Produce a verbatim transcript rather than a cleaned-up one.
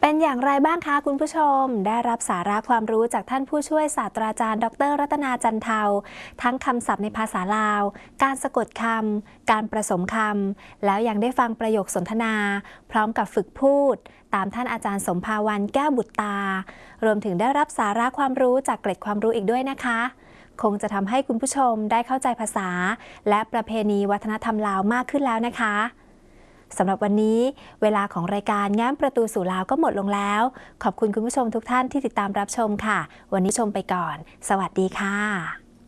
เป็นอย่างไรบ้างคะคุณผู้ชมได้รับสาระความรู้จากท่านผู้ช่วยศาสตราจารย์ดรรัตนาจันเทาทั้งคำศัพท์ในภาษาลาวการสะกดคำการผสมคำแล้วยังได้ฟังประโยคสนทนาพร้อมกับฝึกพูดตามท่านอาจารย์สมภาวันแก้วบุตรตารวมถึงได้รับสาระความรู้จากเกร็ดความรู้อีกด้วยนะคะคงจะทำให้คุณผู้ชมได้เข้าใจภาษาและประเพณีวัฒนธรรมลาวมากขึ้นแล้วนะคะสำหรับวันนี้เวลาของรายการแง้มประตูสู่ลาวก็หมดลงแล้วขอบคุณคุณผู้ชมทุกท่านที่ติดตามรับชมค่ะวันนี้ชมไปก่อนสวัสดีค่ะ